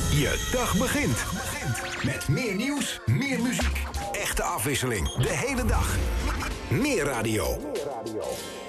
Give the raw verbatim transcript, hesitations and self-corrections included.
Je dag begint met meer nieuws, meer muziek. Echte afwisseling, de hele dag. Meer radio.